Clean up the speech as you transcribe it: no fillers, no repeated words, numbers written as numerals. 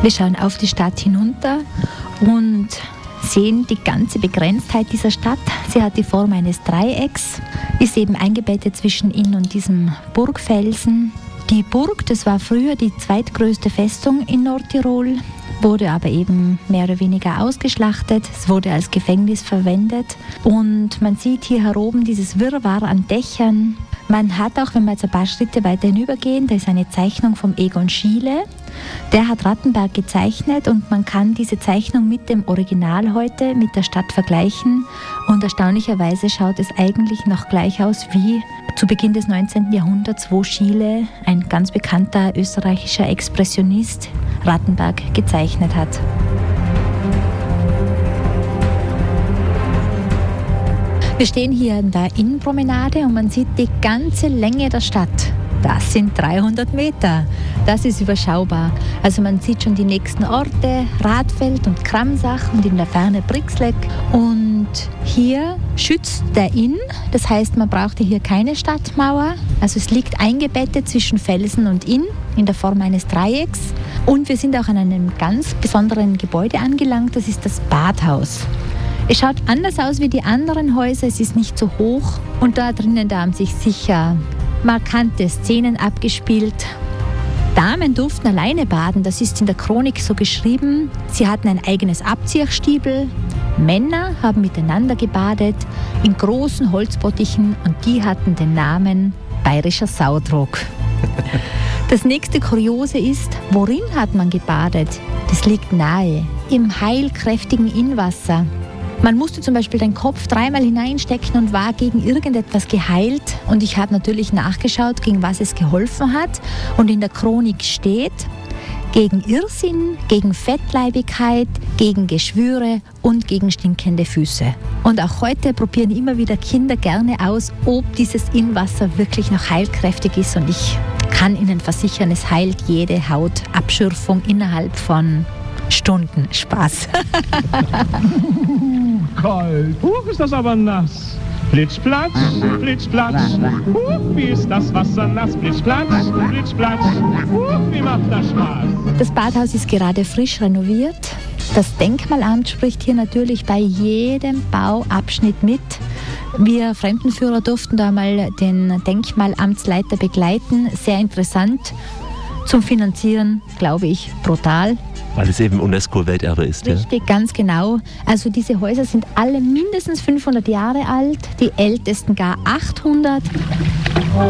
Wir schauen auf die Stadt hinunter und sehen die ganze Begrenztheit dieser Stadt. Sie hat die Form eines Dreiecks, ist eben eingebettet zwischen Inn und diesem Burgfelsen. Die Burg, das war früher die zweitgrößte Festung in Nordtirol, wurde aber eben mehr oder weniger ausgeschlachtet. Es wurde als Gefängnis verwendet und man sieht hier heroben dieses Wirrwarr an Dächern. Man hat auch, wenn wir jetzt ein paar Schritte weiter hinübergehen, da ist eine Zeichnung vom Egon Schiele. Der hat Rattenberg gezeichnet und man kann diese Zeichnung mit dem Original heute, mit der Stadt vergleichen. Und erstaunlicherweise schaut es eigentlich noch gleich aus wie zu Beginn des 19. Jahrhunderts, wo Schiele, ein ganz bekannter österreichischer Expressionist, Rattenberg gezeichnet hat. Wir stehen hier in der Innenpromenade und man sieht die ganze Länge der Stadt. Das sind 300 Meter. Das ist überschaubar. Also man sieht schon die nächsten Orte, Radfeld und Kramsach und in der Ferne Brixleck. Und hier schützt der Inn. Das heißt, man brauchte hier keine Stadtmauer. Also es liegt eingebettet zwischen Felsen und Inn in der Form eines Dreiecks. Und wir sind auch an einem ganz besonderen Gebäude angelangt. Das ist das Badhaus. Es schaut anders aus wie die anderen Häuser, es ist nicht so hoch und da drinnen, da haben sich sicher markante Szenen abgespielt. Damen durften alleine baden, das ist in der Chronik so geschrieben. Sie hatten ein eigenes Abziehstiebel. Männer haben miteinander gebadet in großen Holzbottichen und die hatten den Namen Bayerischer Sautrog. Das nächste Kuriose ist, worin hat man gebadet? Das liegt nahe, im heilkräftigen Innwasser. Man musste zum Beispiel den Kopf 3-mal hineinstecken und war gegen irgendetwas geheilt. Und ich habe natürlich nachgeschaut, gegen was es geholfen hat. Und in der Chronik steht, gegen Irrsinn, gegen Fettleibigkeit, gegen Geschwüre und gegen stinkende Füße. Und auch heute probieren immer wieder Kinder gerne aus, ob dieses Innenwasser wirklich noch heilkräftig ist. Und ich kann Ihnen versichern, es heilt jede Hautabschürfung innerhalb von Stunden. Spaß. Kalt. Ist das aber nass. Plitschplatsch, plitschplatsch. Wie ist das Wasser nass. Plitschplatsch, plitschplatsch. Wie macht das Spaß. Das Badhaus ist gerade frisch renoviert. Das Denkmalamt spricht hier natürlich bei jedem Bauabschnitt mit. Wir Fremdenführer durften da mal den Denkmalamtsleiter begleiten. Sehr interessant. Zum Finanzieren, glaube ich, brutal. Weil es eben UNESCO-Welterbe ist. Richtig, ja? Ganz genau. Also diese Häuser sind alle mindestens 500 Jahre alt, die ältesten gar 800.